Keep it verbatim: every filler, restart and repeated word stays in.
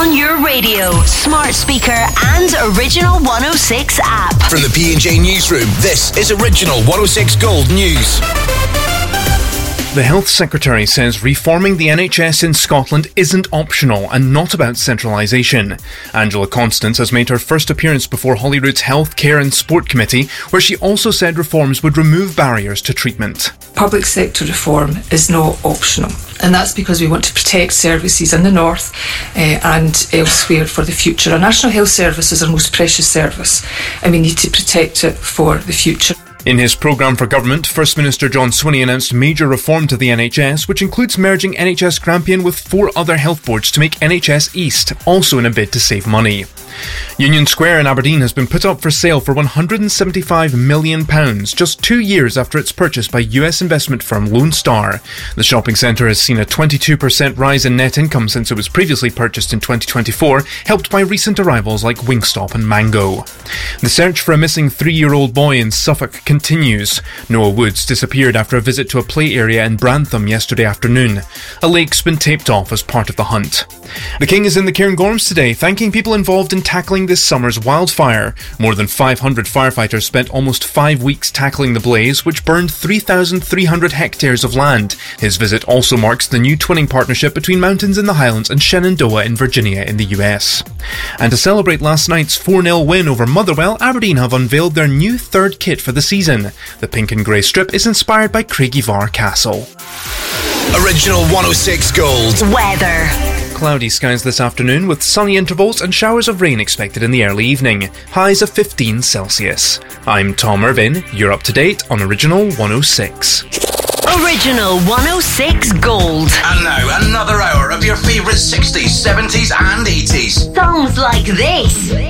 On your radio, smart speaker and Original one oh six app. From the P and J Newsroom, this is Original one oh six Gold News. The Health Secretary says reforming the N H S in Scotland isn't optional and not about centralisation. Angela Constance has made her first appearance before Holyrood's Health, Care and Sport Committee, where she also said reforms would remove barriers to treatment. Public sector reform is not optional, and that's because we want to protect services in the north uh, and elsewhere for the future. Our National Health Service is our most precious service, and we need to protect it for the future. In his programme for government, First Minister John Swinney announced major reform to the N H S, which includes merging N H S Grampian with four other health boards to make N H S East, also in a bid to save money. Union Square in Aberdeen has been put up for sale for one hundred seventy-five million pounds, just two years after its purchase by U S investment firm Lone Star. The shopping centre has seen a twenty-two percent rise in net income since it was previously purchased in twenty twenty-four, helped by recent arrivals like Wingstop and Mango. The search for a missing three-year-old boy in Suffolk continues. Noah Woods disappeared after a visit to a play area in Brantham yesterday afternoon. A lake's been taped off as part of the hunt. The King is in the Cairngorms today, thanking people involved in tackling this summer's wildfire. More than five hundred firefighters spent almost five weeks tackling the blaze, which burned three thousand three hundred hectares of land. His visit also marks the new twinning partnership between Mountains in the Highlands and Shenandoah in Virginia in the U S. And to celebrate last night's four nil win over Motherwell, Aberdeen have unveiled their new third kit for the season. The pink and grey strip is inspired by Craigievar Castle. Original one oh six Gold. Weather. Cloudy skies this afternoon with sunny intervals and showers of rain expected in the early evening. Highs of fifteen Celsius. I'm Tom Irvin. You're up to date on Original one oh six. Original one oh six Gold. And now another hour of your favourite sixties, seventies and eighties. Songs like this.